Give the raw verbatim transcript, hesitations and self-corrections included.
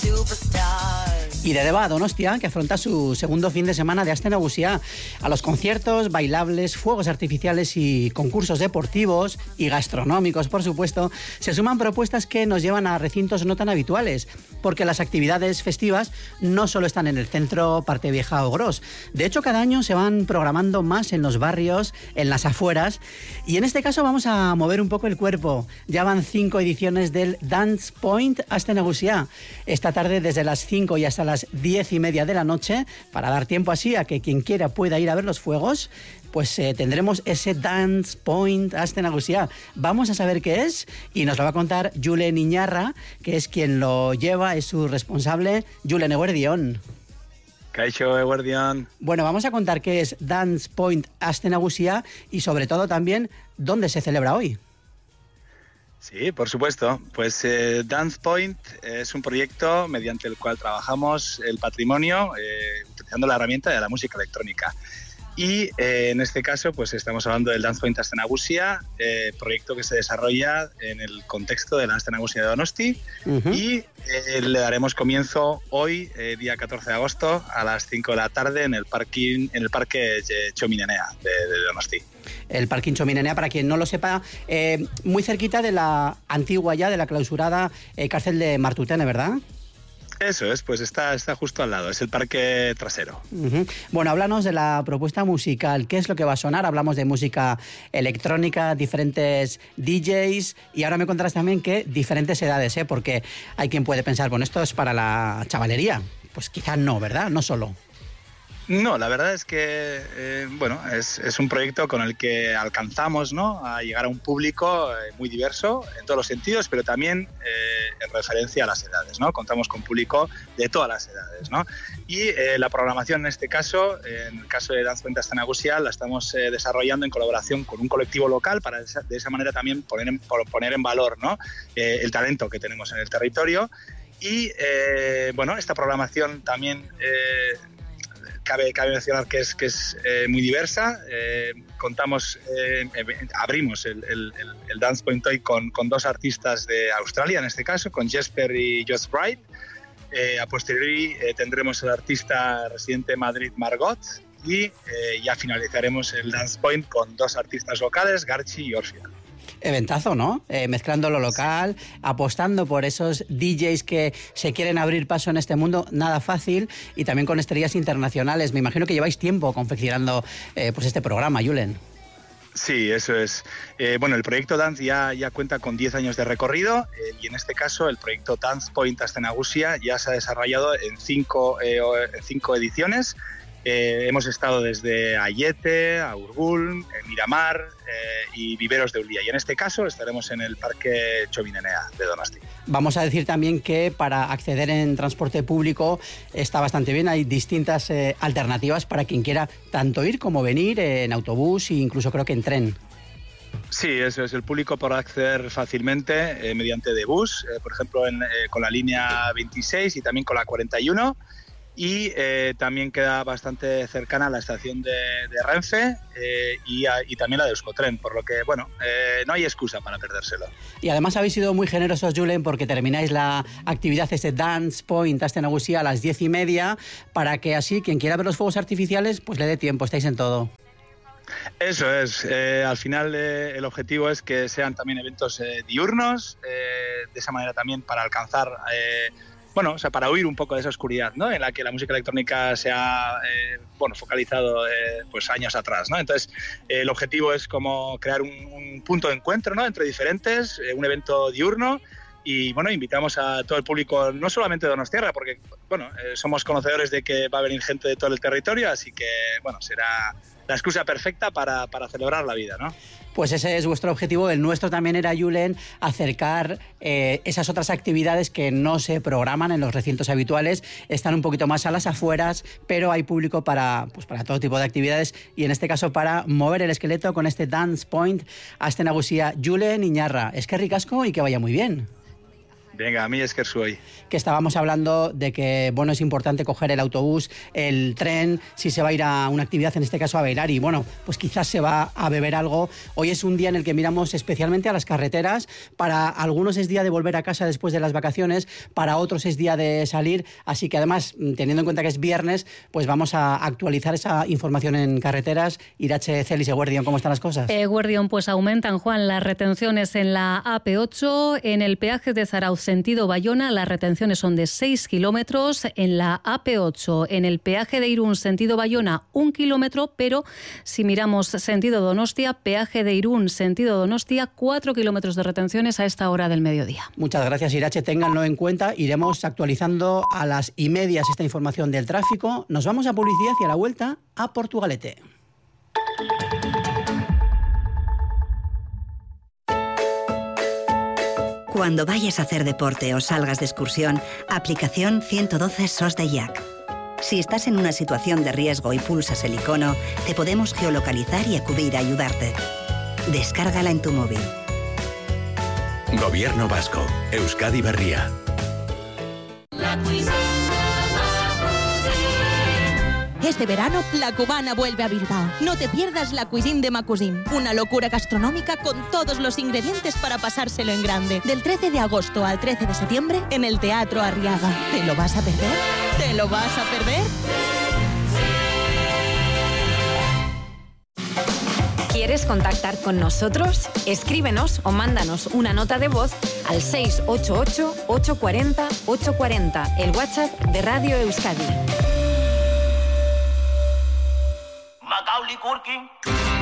Y de Deba a Donostia, que afronta su segundo fin de semana de Aste Nagusia. A los conciertos, bailables, fuegos artificiales y concursos deportivos y gastronómicos, por supuesto, se suman propuestas que nos llevan a recintos no tan habituales, porque las actividades festivas no solo están en el centro, Parte Vieja o Gros. De hecho, cada año se van programando más en los barrios, en las afueras, y en este caso vamos a mover un poco el cuerpo. Ya van cinco ediciones del Dance Point Aste Nagusia. Esta tarde desde las cinco y hasta las diez y media de la noche, para dar tiempo así a que quien quiera pueda ir a ver los fuegos, pues eh, tendremos ese Dance Point Aste Nagusia. Vamos a saber qué es y nos lo va a contar Julen Iñarra, que es quien lo lleva, es su responsable. Julen, eguerdión. Kaixo, eguerdión. Bueno, vamos a contar qué es Dance Point Aste Nagusia y sobre todo también dónde se celebra hoy. Sí, por supuesto. Pues eh, Dance Point es un proyecto mediante el cual trabajamos el patrimonio eh, utilizando la herramienta de la música electrónica. Y eh, en este caso pues estamos hablando del Dance Point Aste Nagusia, eh, proyecto que se desarrolla en el contexto de la Aste Nagusia de Donosti. Uh-huh. Y eh, le daremos comienzo hoy, eh, día catorce de agosto, a las cinco de la tarde en el, parking, en el Parque Txominenea de, de Donosti. El Parking Txominenea, para quien no lo sepa, eh, muy cerquita de la antigua ya, de la clausurada eh, cárcel de Martutene, ¿verdad? Eso es, pues está, está justo al lado, es el parque trasero. Uh-huh. Bueno, háblanos de la propuesta musical, ¿qué es lo que va a sonar? Hablamos de música electrónica, diferentes D Js, y ahora me contarás también que diferentes edades, ¿eh? Porque hay quien puede pensar, bueno, esto es para la chavalería. Pues quizás no, ¿verdad? No solo. No, la verdad es que eh, bueno, es, es un proyecto con el que alcanzamos, ¿no?, a llegar a un público eh, muy diverso en todos los sentidos, pero también eh, en referencia a las edades, ¿no? Contamos con público de todas las edades, ¿no? Y eh, la programación en este caso, eh, en el caso de Dance Point Aste Nagusia, la estamos eh, desarrollando en colaboración con un colectivo local para de esa, de esa manera también poner en, poner en valor, ¿no?, eh, el talento que tenemos en el territorio. Y eh, bueno, esta programación también eh, Cabe, cabe mencionar que es, que es eh, muy diversa. Eh, contamos, eh, abrimos el, el, el Dance Point hoy con, con dos artistas de Australia, en este caso, con Jesper y Josh Bright. Eh, a posteriori eh, tendremos el artista residente Madrid Margot y eh, ya finalizaremos el Dance Point con dos artistas locales, Garchi y Orfia. Eventazo, ¿no? Eh, mezclando lo local, apostando por esos D Js que se quieren abrir paso en este mundo, nada fácil, y también con estrellas internacionales. Me imagino que lleváis tiempo confeccionando eh, pues este programa, Julen. Sí, eso es. Eh, bueno, el proyecto Dance ya, ya cuenta con diez años de recorrido eh, y en este caso el proyecto Dance Point Aste Nagusia ya se ha desarrollado en cinco, eh, en cinco ediciones. Eh, hemos estado desde Ayete, a Urgul, en Miramar eh, y Viveros de Ulia. Y en este caso estaremos en el Parque Txominenea de Donosti. Vamos a decir también que para acceder en transporte público está bastante bien. Hay distintas eh, alternativas para quien quiera tanto ir como venir eh, en autobús e incluso creo que en tren. Sí, eso es. El público podrá acceder fácilmente eh, mediante de bus, eh, por ejemplo en, eh, con la línea veintiséis y también con la cuarenta y uno. Y eh, también queda bastante cercana a la estación de, de Renfe eh, y, a, y también la de Euskotren, por lo que, bueno, eh, no hay excusa para perdérselo. Y además habéis sido muy generosos, Julen, porque termináis la actividad, este Dance Point Aste Nagusia, a las diez y media, para que así quien quiera ver los fuegos artificiales, pues le dé tiempo, estáis en todo. Eso es, eh, al final eh, el objetivo es que sean también eventos eh, diurnos, eh, de esa manera también para alcanzar... Eh, Bueno, o sea, para huir un poco de esa oscuridad, ¿no?, en la que la música electrónica se ha eh, bueno, focalizado eh, pues años atrás, ¿no? Entonces, eh, el objetivo es como crear un, un punto de encuentro, ¿no?, entre diferentes, eh, un evento diurno. Y bueno, invitamos a todo el público, no solamente de Donostiarra, porque bueno, eh, somos conocedores de que va a venir gente de todo el territorio, así que bueno, será la excusa perfecta para, para celebrar la vida, ¿no? Pues ese es vuestro objetivo. El nuestro también era, Julen, acercar eh, esas otras actividades que no se programan en los recintos habituales, están un poquito más a las afueras, pero hay público para, pues, para todo tipo de actividades y en este caso para mover el esqueleto con este Dance Point Aste Nagusia. Julen Iñarra, eskerrik asko y que vaya muy bien. Venga, a mí es que soy. Que estábamos hablando de que, bueno, es importante coger el autobús, el tren, si se va a ir a una actividad, en este caso a bailar, y bueno, pues quizás se va a beber algo. Hoy es un día en el que miramos especialmente a las carreteras. Para algunos es día de volver a casa después de las vacaciones, para otros es día de salir, así que además, teniendo en cuenta que es viernes, pues vamos a actualizar esa información en carreteras. Irache, Celis, Eguerdión, ¿cómo están las cosas? Eguerdión, pues aumentan, Juan, las retenciones en la A P ocho, en el peaje de Zarauz sentido Bayona, las retenciones son de seis kilómetros, en la A P ocho, en el peaje de Irún sentido Bayona, un kilómetro, pero si miramos sentido Donostia, peaje de Irún sentido Donostia, cuatro kilómetros de retenciones a esta hora del mediodía. Muchas gracias, Irache, ténganlo en cuenta, iremos actualizando a las y medias esta información del tráfico. Nos vamos a publicidad y a la vuelta a Portugalete. Cuando vayas a hacer deporte o salgas de excursión, aplicación ciento doce S O S de I A C. Si estás en una situación de riesgo y pulsas el icono, te podemos geolocalizar y acudir a ayudarte. Descárgala en tu móvil. Gobierno Vasco, Euskadi Berria. Este verano, La Cubana vuelve a Bilbao. No te pierdas la Cuisine de Macusim, una locura gastronómica con todos los ingredientes para pasárselo en grande. Del trece de agosto al trece de septiembre, en el Teatro Arriaga. ¿Te lo vas a perder? ¿Te lo vas a perder? ¿Quieres contactar con nosotros? Escríbenos o mándanos una nota de voz al seis ocho ocho, ocho cuatro cero, ocho cuatro cero, el WhatsApp de Radio Euskadi. Macaulay Culkin.